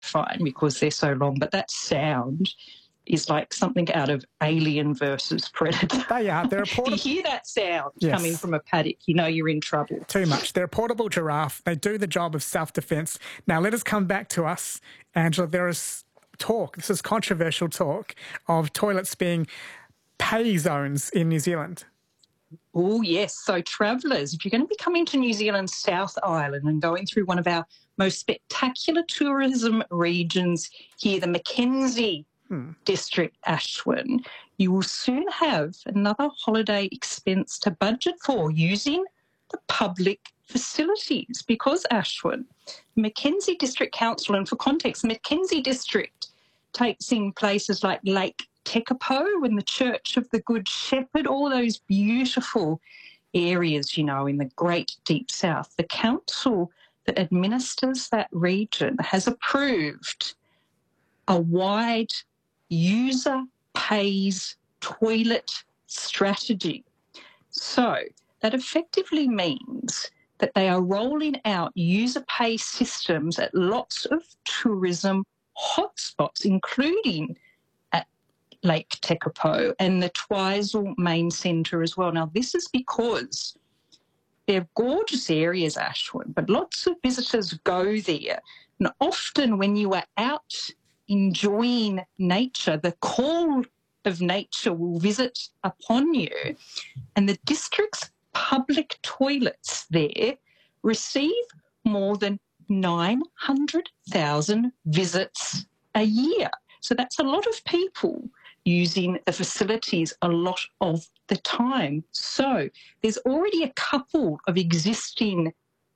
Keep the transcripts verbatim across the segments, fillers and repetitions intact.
terrifying because they're so long, but that sound is like something out of Alien versus Predator. They are. They're a portable... If you hear that sound yes. coming from a paddock, you know you're in trouble. Too much. They're a portable giraffe. They do the job of self-defence. Now, let us come back to us. Angela, there is talk, this is controversial talk, of toilets being pay zones in New Zealand. Oh, yes. So travellers, if you're going to be coming to New Zealand's South Island and going through one of our most spectacular tourism regions here, the Mackenzie Hmm. District, Ashwin, you will soon have another holiday expense to budget for using the public facilities because, Ashwin, Mackenzie District Council, and for context, Mackenzie District takes in places like Lake Tekapo and the Church of the Good Shepherd, all those beautiful areas, you know, in the great deep south. The council that administers that region has approved a wide user pays toilet strategy. So that effectively means that they are rolling out user pay systems at lots of tourism hotspots, including at Lake Tekapo and the Twizel Main Centre as well. Now, this is because they're gorgeous areas, Ashwin, but lots of visitors go there. And often when you are out enjoying nature, the call of nature will visit upon you, and the district's public toilets there receive more than nine hundred thousand visits a year. So that's a lot of people using the facilities a lot of the time. So there's already a couple of existing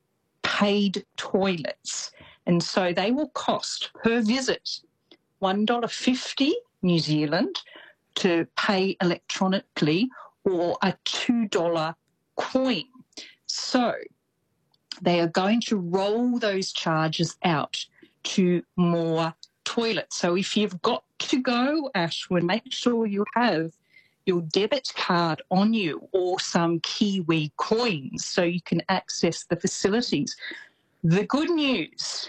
paid toilets, and so they will cost per visit one dollar fifty New Zealand to pay electronically, or a two dollar coin. So they are going to roll those charges out to more toilets. So if you've got to go, Ashwin, make sure you have your debit card on you or some Kiwi coins so you can access the facilities. The good news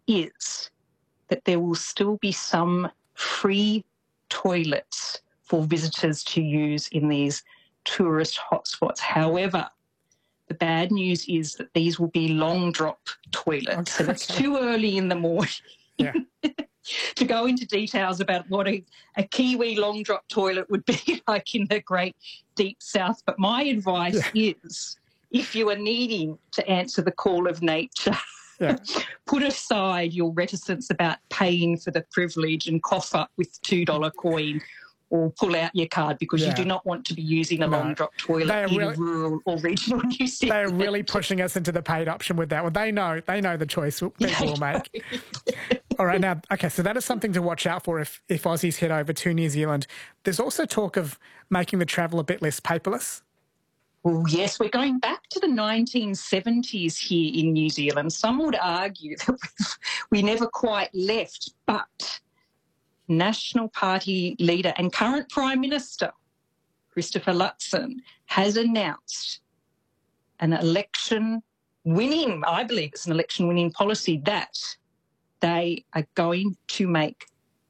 is that there will still be some free toilets for visitors to use in these tourist hotspots. However, the bad news is that these will be long drop toilets, okay. and it's too early in the morning yeah. to go into details about what a, a Kiwi long drop toilet would be like in the great deep south. But my advice yeah. is, if you are needing to answer the call of nature, yeah. put aside your reticence about paying for the privilege and cough up with two dollar coin, or pull out your card, because yeah. you do not want to be using a no. long drop toilet in really, rural or regional New Zealand. They're really pushing us into the paid option with that one. They know, they know the choice people yeah, will make. All right, now, okay, so that is something to watch out for if, if Aussies head over to New Zealand. There's also talk of making the travel a bit less paperless. Well, yes, we're going back to the nineteen seventies here in New Zealand. Some would argue that we never quite left, but National Party leader and current Prime Minister Christopher Luxon has announced an election-winning, I believe it's an election-winning policy, that they are going to make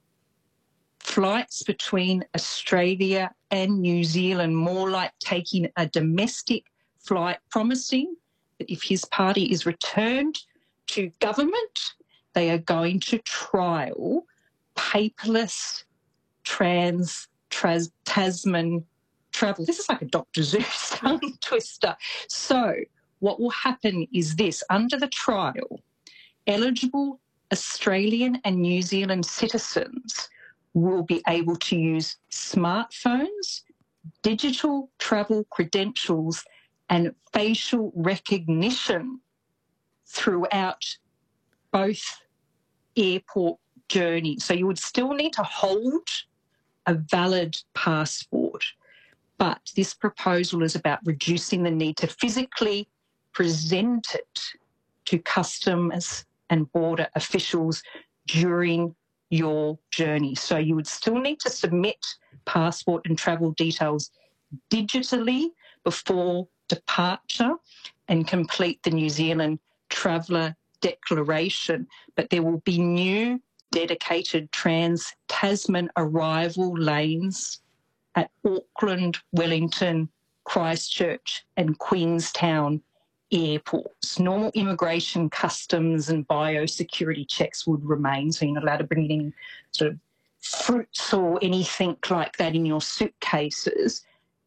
flights between Australia and New Zealand more like taking a domestic flight, promising that if his party is returned to government, they are going to trial paperless trans, trans Tasman travel. This is like a Doctor Zeus tongue twister. So what will happen is this: under the trial, eligible Australian and New Zealand citizens will be able to use smartphones, digital travel credentials, and facial recognition throughout both airport journeys. So you would still need to hold a valid passport, but this proposal is about reducing the need to physically present it to customs and border officials during your journey. So you would still need to submit passport and travel details digitally before departure and complete the New Zealand Traveller Declaration. But there will be new dedicated trans-Tasman arrival lanes at Auckland, Wellington, Christchurch and Queenstown airports. Normal immigration, customs and biosecurity checks would remain, so you're not allowed to bring in sort of fruits or anything like that in your suitcases,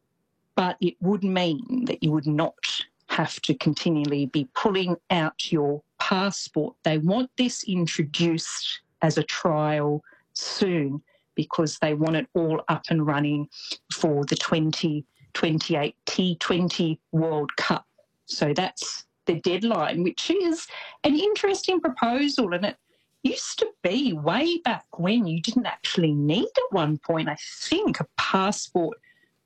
but it would mean that you would not have to continually be pulling out your passport. They want this introduced as a trial soon because they want it all up and running for the twenty twenty-eight T twenty World Cup. So that's the deadline, which is an interesting proposal, and it used to be way back when you didn't actually need at one point, I think, a passport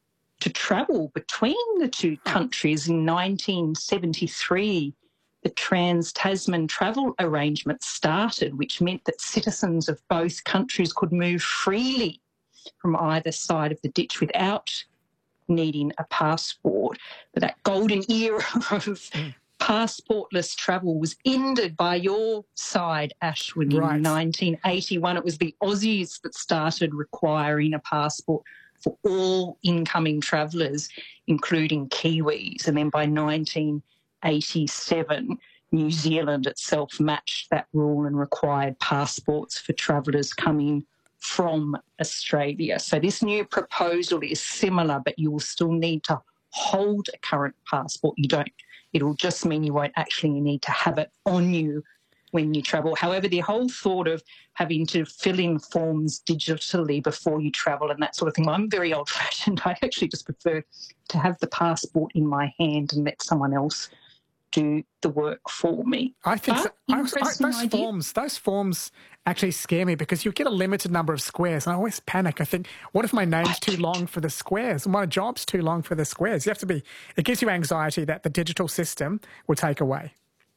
to travel between the two countries. In nineteen seventy-three, the Trans-Tasman travel arrangement started, which meant that citizens of both countries could move freely from either side of the ditch without needing a passport. But that golden era of mm. passportless travel was ended by your side, Ashwin, right. in nineteen eighty-one. It was the Aussies that started requiring a passport for all incoming travellers, including Kiwis. And then by nineteen eighty-seven, New Zealand itself matched that rule and required passports for travellers coming from Australia. So this new proposal is similar, but you will still need to hold a current passport. You don't. It'll just mean you won't actually need to have it on you when you travel. However, the whole thought of having to fill in forms digitally before you travel and that sort of thing, well, I'm very old-fashioned. I actually just prefer to have the passport in my hand and let someone else do the work for me. I think so. I, I, those idea. forms, those forms actually scare me because you get a limited number of squares, and I always panic. I think, what if my name's too long for the squares? My job's too long for the squares. You have to be. It gives you anxiety that the digital system will take away.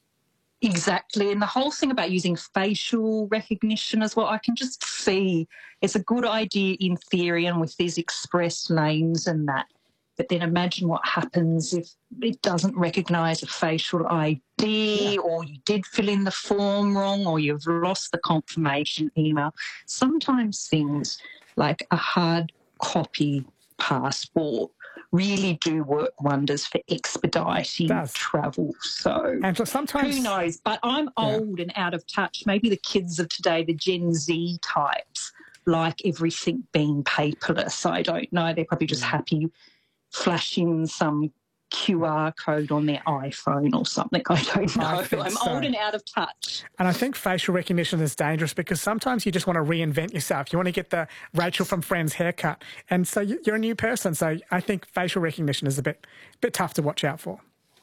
Exactly. And the whole thing about using facial recognition as well, I can just see it's a good idea in theory and with these express lanes and that. But then imagine what happens if it doesn't recognise a facial I D, yeah. or you did fill in the form wrong, or you've lost the confirmation email. Sometimes things like a hard copy passport really do work wonders for expediting travel. So Angela, sometimes, who knows? But I'm old yeah. and out of touch. Maybe the kids of today, the Gen Z types, like everything being paperless. I don't know. They're probably just happy flashing some Q R code on their iPhone or something. I don't know. I I'm so. old and out of touch. And I think facial recognition is dangerous because sometimes you just want to reinvent yourself. You want to get the Rachel from Friends haircut. And so you're a new person. So I think facial recognition is a bit, bit tough to watch out for.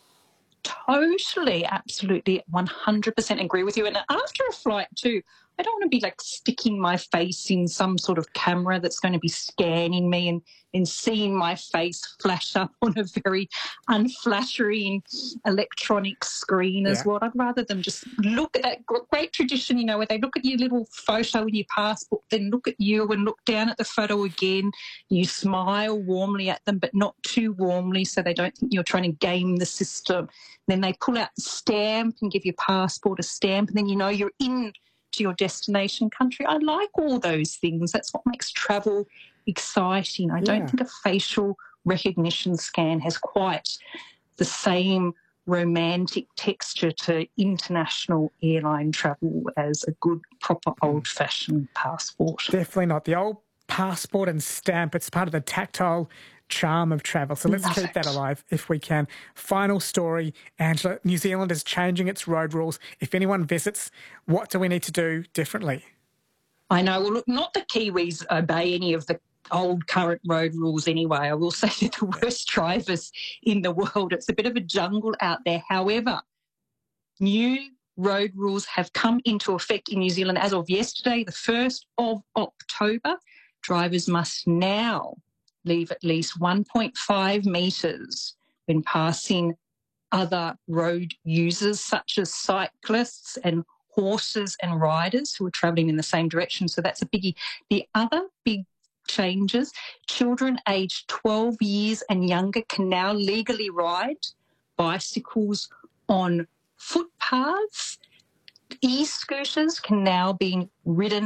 Totally, absolutely, one hundred percent agree with you. And after a flight too, I don't want to be like sticking my face in some sort of camera that's going to be scanning me and, and seeing my face flash up on a very unflattering electronic screen as yeah. well. I'd rather them just look at that great tradition, you know, where they look at your little photo in your passport, then look at you and look down at the photo again. You smile warmly at them, but not too warmly so they don't think you're trying to game the system. Then they pull out the stamp and give your passport a stamp, and then you know you're in to your destination country. I like all those things. That's what makes travel exciting. I yeah. don't think a facial recognition scan has quite the same romantic texture to international airline travel as a good, proper, old-fashioned passport. Definitely not. The old passport and stamp, it's part of the tactile charm of travel. So let's Love keep it. that alive if we can. Final story, Angela. New Zealand is changing its road rules. If anyone visits, what do we need to do differently? I know. Well, look, not the Kiwis obey any of the old current road rules anyway. I will say they're the worst drivers in the world. It's a bit of a jungle out there. However, new road rules have come into effect in New Zealand as of yesterday, the first of October. Drivers must now leave at least one point five metres when passing other road users such as cyclists and horses and riders who are travelling in the same direction. So that's a biggie. The other big changes, children aged twelve years and younger can now legally ride bicycles on footpaths. E-scooters can now be ridden